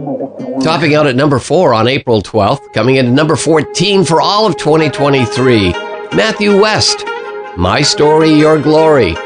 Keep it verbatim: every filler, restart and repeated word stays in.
Topping out at number four on April twelfth, coming in at number fourteen for all of twenty twenty-three, Matthew West, My Story, Your Glory.